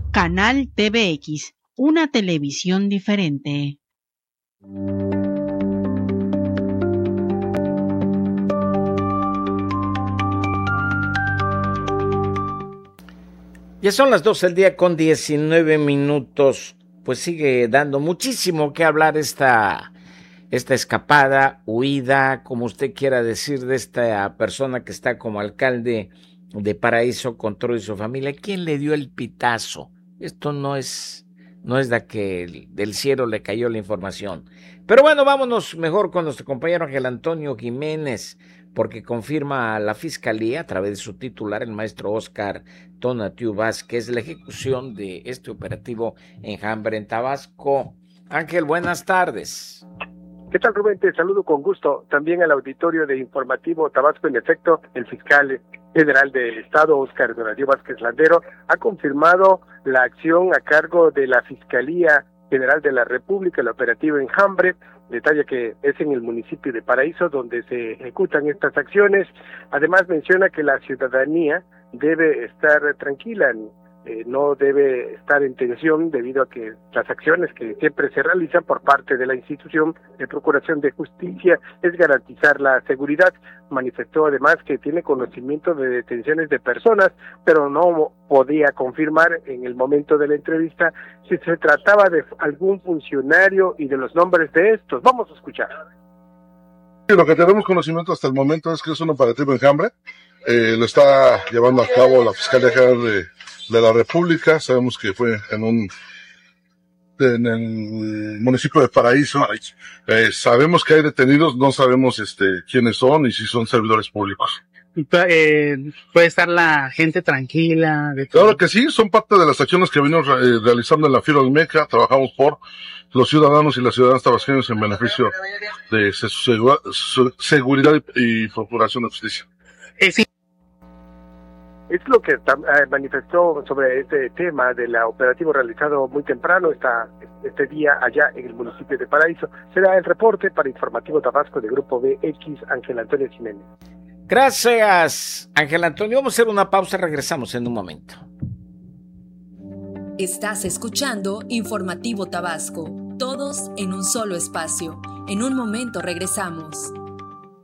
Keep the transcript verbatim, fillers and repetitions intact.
Canal T V X, una televisión diferente. Ya son las doce del día con diecinueve minutos. Pues sigue dando muchísimo que hablar esta, esta escapada, huida, como usted quiera decir, de esta persona que está como alcalde de Paraíso con todo y su familia. ¿Quién le dio el pitazo? Esto no es, no es de que del cielo le cayó la información. Pero bueno, vámonos mejor con nuestro compañero Ángel Antonio Jiménez, porque confirma a la Fiscalía, a través de su titular, el maestro Óscar Tonatiuh Vázquez, la ejecución de este operativo Enjambre en Tabasco. Ángel, buenas tardes. ¿Qué tal, Rubén? Te saludo con gusto. También al auditorio de Informativo Tabasco. En efecto, el fiscal general del Estado, Óscar Tonatiuh Vázquez Landero, ha confirmado la acción a cargo de la Fiscalía General de la República, el operativo Enjambre. Detalla que es en el municipio de Paraíso donde se ejecutan estas acciones. Además menciona que la ciudadanía debe estar tranquila, eh, no debe estar en tensión debido a que las acciones que siempre se realizan por parte de la institución de Procuración de Justicia es garantizar la seguridad. Manifestó además que tiene conocimiento de detenciones de personas, pero no podía confirmar en el momento de la entrevista si se trataba de algún funcionario y de los nombres de estos. Vamos a escuchar. Lo que tenemos conocimiento hasta el momento es que es un operativo Enjambre. Eh, lo está llevando a cabo la Fiscalía General de, de la República. Sabemos que fue en un en el municipio de Paraíso. Eh, sabemos que hay detenidos, no sabemos este quiénes son y si son servidores públicos. Eh, puede estar la gente tranquila. De todo. Claro que sí, son parte de las acciones que venimos eh, realizando en la Firo Olmeca. Trabajamos por los ciudadanos y las ciudadanas tabasqueñas en beneficio de su, su seguridad y, y procuración de justicia. Eh, sí. Es lo que eh, manifestó sobre este tema del operativo realizado muy temprano esta, este día allá en el municipio de Paraíso. Será el reporte para Informativo Tabasco de Grupo B X, Ángel Antonio Jiménez. Gracias, Ángel Antonio. Vamos a hacer una pausa, regresamos en un momento. Estás escuchando Informativo Tabasco, todos en un solo espacio. En un momento regresamos.